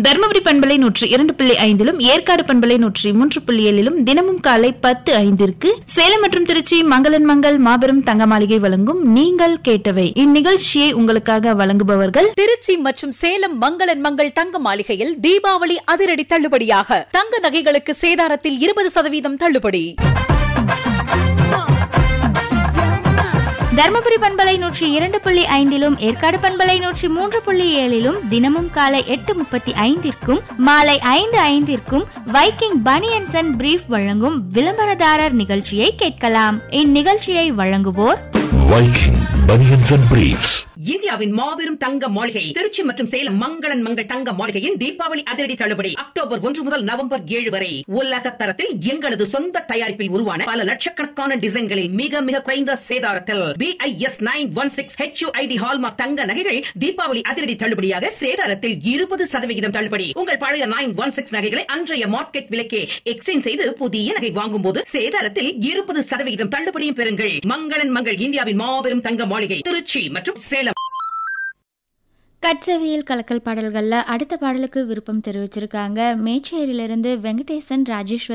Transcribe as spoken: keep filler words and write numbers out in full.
தர்மபுரி பண்பலை நூற்றி இரண்டு புள்ளி ஐந்திலும் ஏற்காடு பண்பலை நூற்றி மூன்று புள்ளி ஏழிலும் தினமும் காலை பத்து ஐந்திற்கு சேலம் மற்றும் திருச்சி மங்களன் மங்கள் மாபெரும் தங்க மாளிகை வழங்கும் நீங்கள் கேட்டவை. இந்நிகழ்ச்சியை உங்களுக்காக வழங்குபவர்கள் திருச்சி மற்றும் சேலம் மங்களன் மங்கள் தங்க மாளிகையில் தீபாவளி அதிரடி தள்ளுபடியாக தங்க நகைகளுக்கு சேதாரத்தில் இருபது சதவீதம் தள்ளுபடி. தர்மபுரி பண்பலை நூற்றி இரண்டு புள்ளி ஐந்திலும் ஏற்காடு பண்பலை நூற்றி மூன்று புள்ளி ஏழிலும் தினமும் காலை எட்டு முப்பத்தி ஐந்திற்கும் மாலை ஐந்து ஐந்திற்கும் வைக்கிங் பனியன்ஸ் அண்ட் பிரீஃப் வழங்கும் விளம்பரதாரர் நிகழ்ச்சியை கேட்கலாம். இந்நிகழ்ச்சியை வழங்குவோர் வைக்கிங் பனியன்ஸ் அண்ட் பிரீஃப்ஸ். இந்தியாவின் மாபெரும் தங்க மாளிகை திருச்சி மற்றும் சேலம் மங்களன் மங்கள் தங்க மாளிகையின் தீபாவளி அதிரடி தள்ளுபடி அக்டோபர் ஒன்று முதல் நவம்பர் ஏழு வரை உலக தரத்தில் எங்களது சொந்த தயாரிப்பில் உருவான பல லட்சக்கணக்கான டிசைன்களில் மிக மிக குறைந்த சேதாரத்தில் B I S nine one six H you I D hallmark தங்க நகைகள் தீபாவளி அதிரடி தள்ளுபடியாக சேதாரத்தில் இருபது சதவிகிதம் தள்ளுபடி. உங்கள் பழைய நைன் ஒன் சிக்ஸ் நகைகளை அன்றைய மார்க்கெட் விலைக்கே எக்ஸ்சேஞ்ச் செய்து புதிய நகை வாங்கும் போது சேதாரத்தில் இருபது சதவிகிதம் தள்ளுபடியும் பெறுங்கள். மங்களன் மங்கள் இந்தியாவின் மாபெரும் தங்க மாளிகை திருச்சி மற்றும் சேலம். கட்சவியல் கலக்கல் பாடல்கள்ல அடுத்த பாடலுக்கு விருப்பம் தெரிவிச்சிருக்காங்க. மேச்சேரியிலிருந்து வெங்கடேசன், ராஜேஸ்வரி